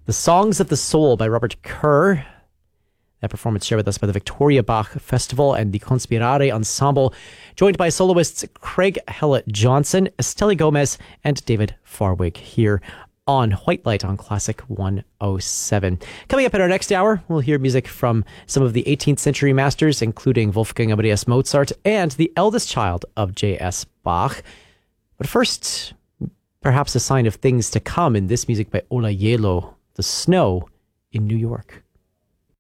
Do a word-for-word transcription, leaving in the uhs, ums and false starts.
The Songs of the Soul by Robert Kerr. That performance shared with us by the Victoria Bach Festival and the Conspirare Ensemble, joined by soloists Craig Hellett Johnson, Estelle Gomez, and David Farwig here on White Light on Classic one oh seven. Coming up in our next hour, we'll hear music from some of the eighteenth century masters, including Wolfgang Amadeus Mozart and the eldest child of J S. Bach. But first, perhaps a sign of things to come in this music by Ola Yelo, The Snow in New York.